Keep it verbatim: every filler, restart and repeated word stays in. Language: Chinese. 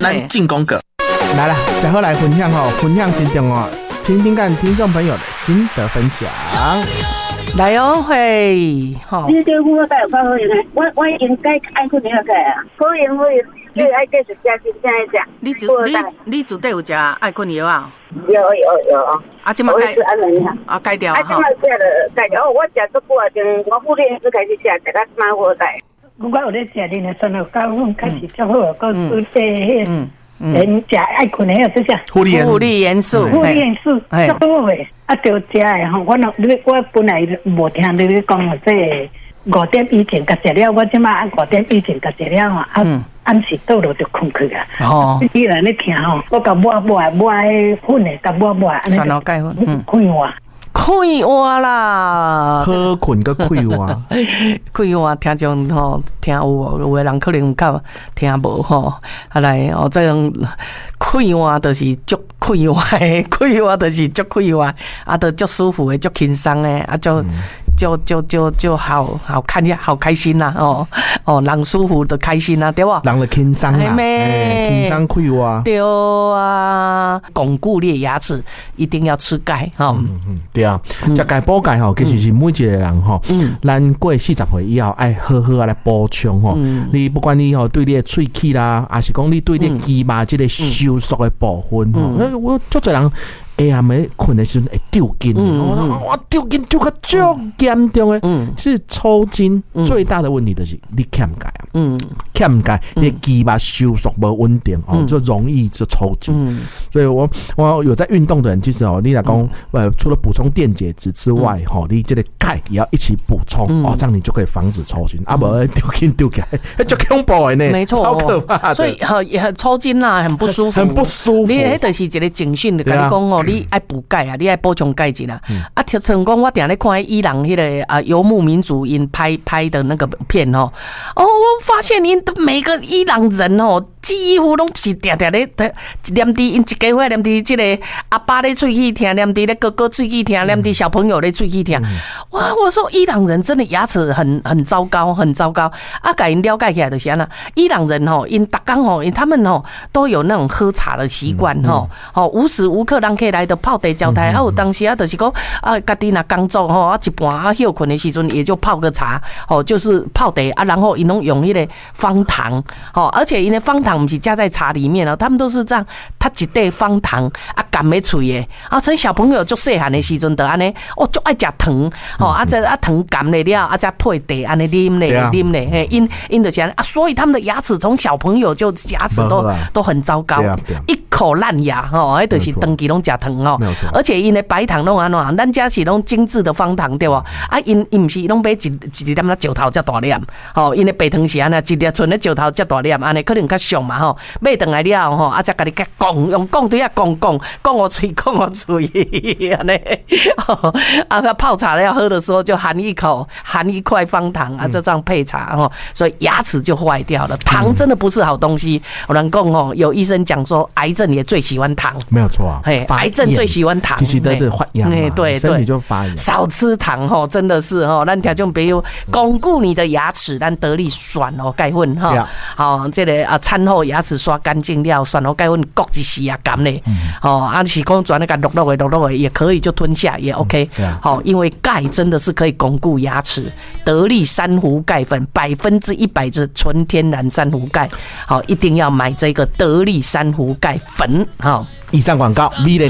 咱进攻个。 来了，最后来分享哦，分享真重要，听听看听众朋友的心得分享。 来哦，嘿，好。 你对我带有发好用诶，我我应该爱困你个啊，好用好用，你爱继续食，真正爱食。 你就你你绝对有食爱困药啊？ 有有有。 啊，即马改啊改掉啊，即马食了改掉。我食足久啊，从我复练就开始食，食到即马好带。我有咧食恁诶，算了，到我开始较好，到做这迄。人食爱困的啊，这些护理护理元素， 护理元素，足好诶。啊，就食诶吼，我若你我本来无听你咧讲即五点以前甲食了，我即马五点以前甲食了吼，啊暗时倒落就困去啊。哦，你若咧听吼，我甲抹抹抹诶粉诶，甲抹抹安尼。酸老钙粉，嗯， 开换。 开换啦， 好困个开换， 开换听众吼听有无？有诶人可能较听无吼。啊来哦，这种开换就是足开换诶，开换就是足开换，啊，都足舒服诶，足轻松诶，啊，就。就就就就好好看见好开心呐、啊、哦哦，人舒服的开心呐、啊，对吧？ 人的轻松啦，轻松开哇， 对啊，巩固你的牙齿一定要吃钙哈、哦。 嗯嗯，对啊，食钙补钙吼，其实是每一个人吼，嗯，咱过四十岁以后爱好好啊来补充吼。嗯、你不管你吼对你的喙齿啦，还是讲你对你的肌肉这个收缩的部分吼，嗯、我足多人。哎呀，没困的时候会丢筋，哇，丢筋丢个足严重的，是抽筋最大的问题就是你欠钙啊，嗯，欠钙，你肌肉收缩不稳定哦，就容易就抽筋。所以我我有在运动的人，其实哦，你来讲，呃，除了补充电解质之外，哈，你这个钙也要一起补充哦，这样你就可以防止抽筋。啊，不丢筋丢起来，就恐怖的呢， 没错， 超可怕的。 所以很也很抽筋啦，很不舒服， 很不舒服。 你迄就是一个警讯，就跟你讲哦。你爱补钙啊，你爱补充钙质啦。嗯、啊，像讲我定咧看伊朗迄个啊游牧民族因拍拍的那个片哦，哦，我发现因每个伊朗人哦，几乎拢是定定咧念伫因一家伙念伫即个阿爸咧喙齿疼，念伫咧哥哥喙齿疼，念伫小朋友咧喙齿疼。嗯、哇，我说伊朗人真的牙齿很很糟糕，很糟糕。啊，甲因了解起来就是安那，伊朗人吼，因逐工吼，因他们吼都有那种喝茶的习惯吼，吼无时无刻人可以来的泡茶交代，啊有当时啊就是讲啊，家己若工作吼啊一半啊休困的时阵也就泡个茶，吼就是泡茶啊，然后因拢用迄个方糖，吼而且因的方糖不是加在茶里面哦，他们都是这样，他一袋方糖啊含在嘴的，啊所以小朋友足细汉的时阵就安尼，哦足爱食糖，吼啊这啊糖含了了，啊再配茶安尼啉咧啉咧，嘿因因就是安尼啊，所以他们的牙齿从小朋友就牙齿都都很糟糕，一口烂牙吼，迄就是长期拢食糖哦。而且因的白糖拢安怎，咱家是拢精致的方糖对吧？啊，因因不是拢买一一粒那石头遮大粒，吼，因的白糖是安尼，一粒剩咧石头遮大粒，安尼可能较俗嘛吼。买回来了吼，啊，再甲你甲讲，用讲对啊，讲讲讲我嘴，讲我嘴，安尼，啊，泡茶要喝的时候就含一口，含一块方糖啊，就这样配茶吼，所以牙齿就坏掉了。糖真的不是好东西，我能讲哦，有医生讲说，癌症也最喜欢糖， 没有错啊， 嘿，癌症最喜欢糖。 其实都是发炎嘛， 对身体就发炎。 少吃糖吼，真的是吼，咱听众朋友巩固你的牙齿，咱得力选哦钙粉哈，好，这个啊餐后牙齿刷干净了，选哦钙粉各一丝啊甘嘞，哦，啊是讲转那个落落的落落的也可以就吞下也 OK， 好，因为钙真的是可以巩固牙齿，得力珊瑚钙粉百分之一百是纯天然珊瑚钙，好，一定要买这个得力珊瑚钙粉，好。 以上广告 ，V 的。